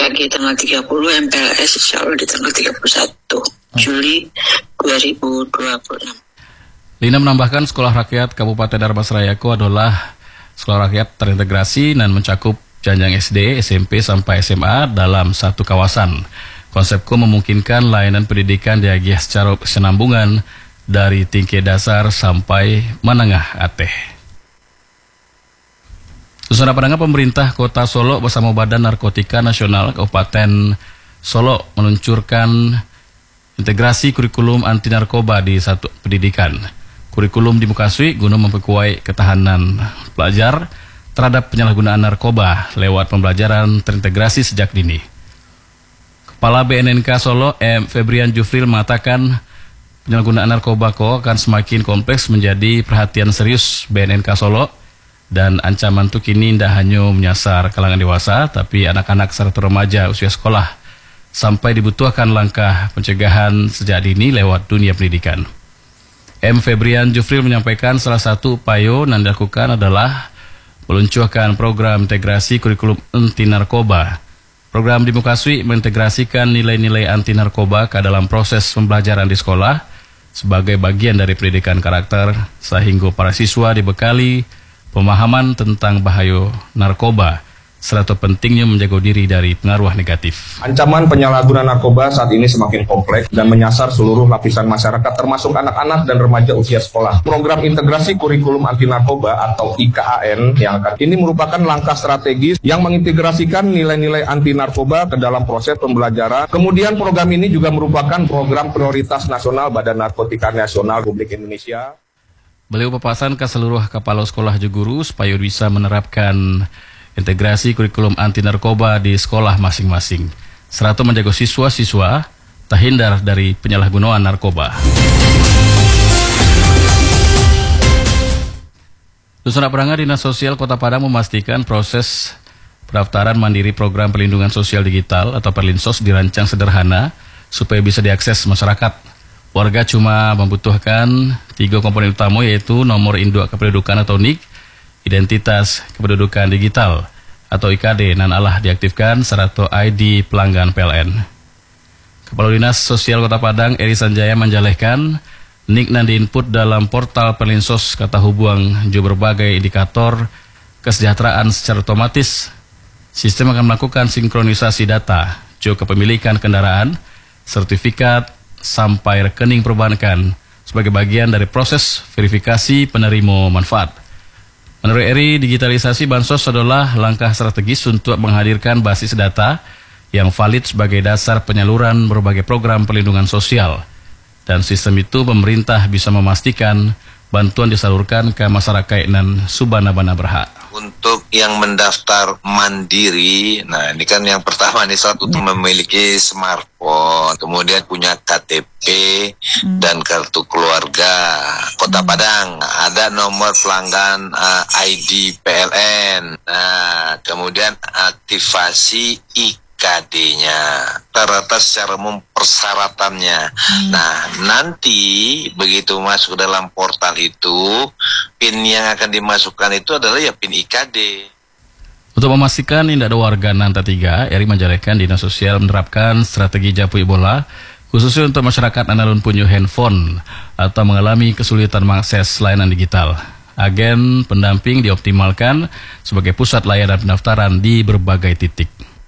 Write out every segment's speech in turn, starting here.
BMKG tanggal 30, MPLS insya Allah di tanggal 31 Juli 2026. Lina menambahkan sekolah rakyat Kabupaten Dharmasrayako adalah sekolah rakyat terintegrasi dan mencakup jenjang SD, SMP sampai SMA dalam satu kawasan. Konsepku memungkinkan layanan pendidikan diagih secara kesinambungan dari tingkat dasar sampai menengah ateh. Saudara pendengar, pemerintah Kota Solo bersama Badan Narkotika Nasional Kabupaten Solo meluncurkan integrasi kurikulum anti narkoba di satu pendidikan. Kurikulum dimukasui guna memperkuat ketahanan pelajar terhadap penyalahgunaan narkoba lewat pembelajaran terintegrasi sejak dini. Kepala BNNK Solo, M. Febrian Jufril mengatakan penyalahgunaan narkoba akan semakin kompleks menjadi perhatian serius BNNK Solo. Dan ancaman itu kini tidak hanya menyasar kalangan dewasa, tapi anak-anak serta remaja usia sekolah, sampai dibutuhkan langkah pencegahan sejak dini lewat dunia pendidikan. M. Febrian Jufril menyampaikan salah satu upaya yang dilakukan adalah meluncurkan program integrasi kurikulum anti narkoba. Program dimukasui mengintegrasikan nilai-nilai anti narkoba ke dalam proses pembelajaran di sekolah sebagai bagian dari pendidikan karakter, sehingga para siswa dibekali pemahaman tentang bahaya narkoba, serta pentingnya menjaga diri dari pengaruh negatif. Ancaman penyalahgunaan narkoba saat ini semakin kompleks dan menyasar seluruh lapisan masyarakat termasuk anak-anak dan remaja usia sekolah. Program integrasi kurikulum anti narkoba atau IKAN ini merupakan langkah strategis yang mengintegrasikan nilai-nilai anti narkoba ke dalam proses pembelajaran. Kemudian program ini juga merupakan program prioritas nasional Badan Narkotika Nasional Republik Indonesia. Beliau papasan ke seluruh kepala sekolah juga guru supaya bisa menerapkan integrasi kurikulum anti narkoba di sekolah masing-masing, serta menjaga siswa-siswa terhindar dari penyalahgunaan narkoba. Saudara pendengar, Dinas Sosial Kota Padang memastikan proses pendaftaran mandiri program perlindungan sosial digital atau Perlinsos dirancang sederhana supaya bisa diakses masyarakat. Warga cuma membutuhkan 3 komponen utama, yaitu nomor induk kependudukan atau NIK, identitas kependudukan digital atau IKD, dan diaktifkan serta ID pelanggan PLN. Kepala Dinas Sosial Kota Padang, Eri Sanjaya menjelaskan NIK nan diinput dalam portal Perlinsos kata hubung juga berbagai indikator kesejahteraan secara otomatis. Sistem akan melakukan sinkronisasi data, juga kepemilikan kendaraan, sertifikat, sampai rekening perbankan sebagai bagian dari proses verifikasi penerima manfaat. Menurut Eri, digitalisasi bansos adalah langkah strategis untuk menghadirkan basis data yang valid sebagai dasar penyaluran berbagai program perlindungan sosial. Dan sistem itu pemerintah bisa memastikan bantuan disalurkan ke masyarakat dan subana-bana berhak. Untuk yang mendaftar mandiri, nah ini kan yang pertama nih, satu tuh memiliki smartphone, kemudian punya KTP dan kartu keluarga Kota Padang, ada nomor pelanggan ID PLN, nah kemudian aktivasi IKD-nya, rata-rata secara umum persyaratannya. Nah, nanti begitu masuk dalam portal itu, PIN yang akan dimasukkan itu adalah ya PIN IKD. Untuk memastikan tidak ada warga Nanta 3, Eri menjelaskan Dinas Sosial menerapkan strategi Japu Bola, khususnya untuk masyarakat yang belum punya handphone atau mengalami kesulitan mengakses layanan digital. Agen pendamping dioptimalkan sebagai pusat layanan pendaftaran di berbagai titik.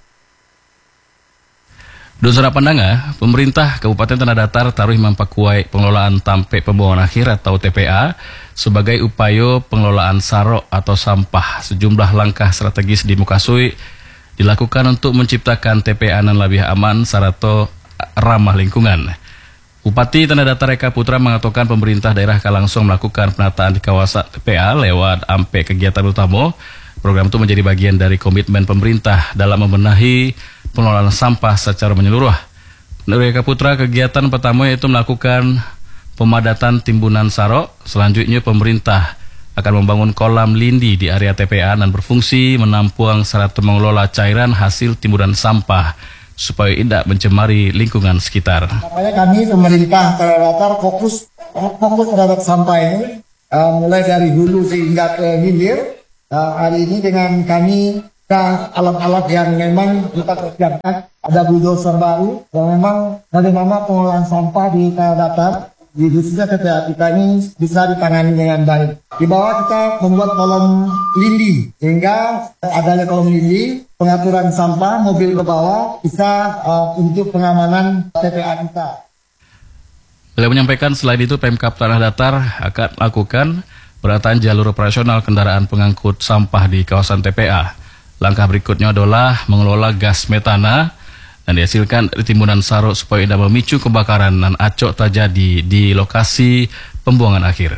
Saudara pendengar, pemerintah Kabupaten Tanah Datar taruh memperkuat pengelolaan tampe pembuangan akhir atau TPA sebagai upaya pengelolaan sarok atau sampah. Sejumlah langkah strategis di Mukasui dilakukan untuk menciptakan TPA yang lebih aman serta ramah lingkungan. Bupati Tanah Datar Eka Putra mengatakan pemerintah daerah akan langsung melakukan penataan di kawasan TPA lewat ampe kegiatan utama. Program itu menjadi bagian dari komitmen pemerintah dalam membenahi pengelolaan sampah secara menyeluruh. Menurut Eka Putra, kegiatan pertama yaitu melakukan pemadatan timbunan sarok. Selanjutnya pemerintah akan membangun kolam lindi di area TPA dan berfungsi menampung serta mengelola cairan hasil timbunan sampah supaya tidak mencemari lingkungan sekitar. Makanya kami pemerintah Tanah Datar fokus terhadap sampah ini mulai dari hulu sehingga ke hilir. Hari ini dengan kami alat-alat yang memang kita kerjakan. Ada bulldozer baru yang memang bagaimana pengolahan sampah di tanah datar di khususnya TPA kita ini bisa ditangani dengan baik. Di bawah kita membuat kolom lindi, sehingga adanya kolom lindi, pengaturan sampah mobil ke bawah bisa untuk pengamanan TPA kita. Beliau menyampaikan selain itu Pemkab Tanah Datar akan melakukan penataan jalur operasional kendaraan pengangkut sampah di kawasan TPA. Langkah berikutnya adalah mengelola gas metana dan dihasilkan dari timbunan saruk supaya tidak memicu kebakaran dan acok terjadi di lokasi pembuangan akhir.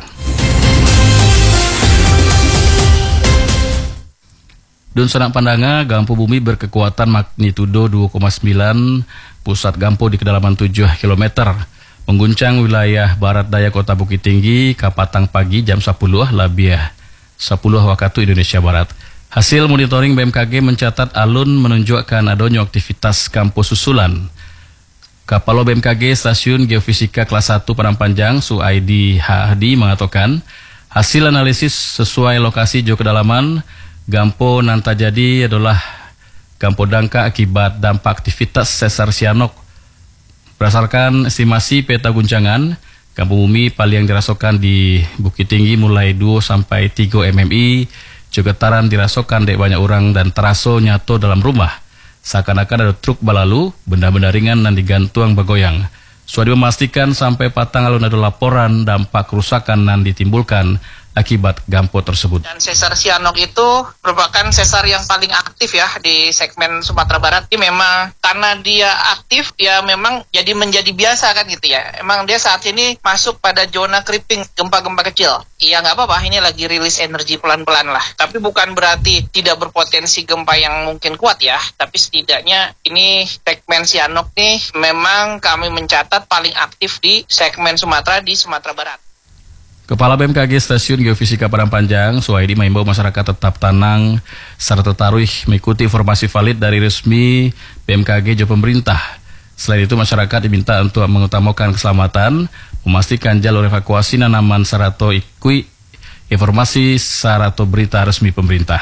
Dun Sanak Pandanga, Gampo Bumi berkekuatan magnitudo 2,9, pusat Gampo di kedalaman 7 km. Mengguncang wilayah barat daya kota Bukit Tinggi, Kapatang pagi jam 10 lebih 10 waktu Indonesia Barat. Hasil monitoring BMKG mencatat alun menunjukkan adanya aktivitas kampus susulan. Kapalo BMKG Stasiun Geofisika Kelas 1 Padang Panjang, Suaidi Hadi mengatakan hasil analisis sesuai lokasi jauh kedalaman Gampo Nanta jadi adalah Gampo Dangka akibat dampak aktivitas sesar Sianok. Berdasarkan estimasi peta guncangan, Gampo Bumi paling yang dirasakan di Bukit Tinggi mulai 2 sampai 3 mmi. Getaran dirasakan dek banyak orang dan teraso nyato dalam rumah. Seakan-akan ada truk balalu, benda-benda ringan dan digantung bergoyang. Suadi memastikan sampai patang alun ada laporan dampak kerusakan yang ditimbulkan akibat Gampo tersebut. Dan sesar Sianok itu merupakan sesar yang paling aktif ya di segmen Sumatera Barat. Ini memang karena dia aktif, dia memang menjadi biasa kan gitu ya. Emang dia saat ini masuk pada zona creeping, gempa-gempa kecil. Iya nggak apa-apa, ini lagi rilis energi pelan-pelan lah. Tapi bukan berarti tidak berpotensi gempa yang mungkin kuat ya. Tapi setidaknya ini segmen Sianok nih memang kami mencatat paling aktif di segmen Sumatera di Sumatera Barat. Kepala BMKG Stasiun Geofisika Padang Panjang, Suaidi mengimbau masyarakat tetap tenang serta taruh mengikuti informasi valid dari resmi BMKG juga pemerintah. Selain itu masyarakat diminta untuk mengutamakan keselamatan, memastikan jalur evakuasi dan aman serta ikui informasi serta berita resmi pemerintah.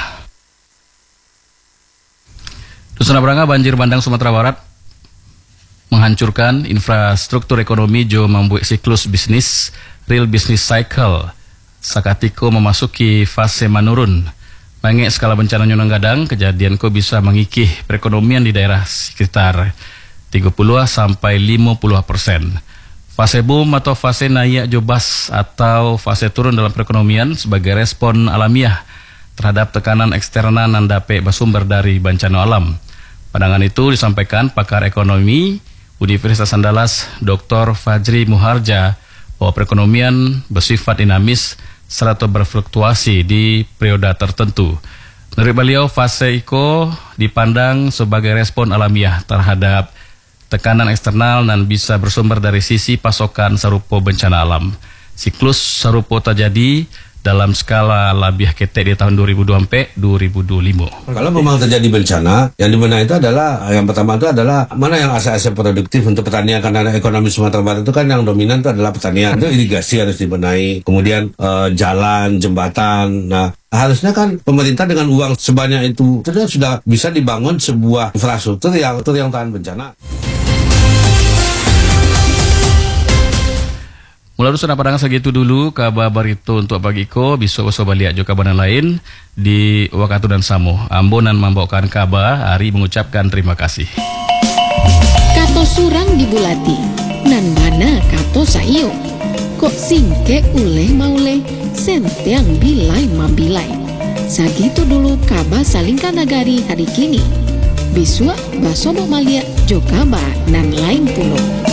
Dusun Abranga banjir bandang Sumatera Barat menghancurkan infrastruktur ekonomi jo membuat siklus bisnis real business cycle sakatiko memasuki fase menurun. Banyak skala bencana nyonong gadang, kejadian ko bisa mengikih perekonomian di daerah sekitar 30 sampai 50%. Fase boom atau fase naik jobas atau fase turun dalam perekonomian sebagai respon alamiah terhadap tekanan eksternal yang dapat bersumber dari bencana alam. Pandangan itu disampaikan pakar ekonomi Universitas Andalas Dr. Fajri Muharja bahwa perekonomian bersifat dinamis serta berfluktuasi di periode tertentu. Menurut beliau, fase itu dipandang sebagai respon alamiah terhadap tekanan eksternal dan bisa bersumber dari sisi pasokan serupa bencana alam. Siklus serupa terjadi dalam skala lebih ketek di tahun 2024-2025. Kalau memang terjadi bencana, yang dimana itu adalah, yang pertama itu adalah mana yang aset-aset produktif untuk pertanian, karena ekonomi Sumatera Barat itu kan yang dominan itu adalah pertanian. Itu irigasi harus dibenahi, kemudian jalan, jembatan. Nah, harusnya kan pemerintah dengan uang sebanyak itu sudah bisa dibangun sebuah infrastruktur yang tahan bencana. Mulai Dusun Padang segitu dulu kabar itu untuk pagi ko, besok baliak juga kabar lain di Wakatu dan Samo. Ambonan membawakan kabar, Ari mengucapkan terima kasih. Kato surang dibulati, nan mana kato sayo. Kok singke uleh mauleh, sentiang bilai mabilai. Sagitu dulu kabar salingkan nagari hari kini. Biswa basobo malia jo kabar nan lain puno.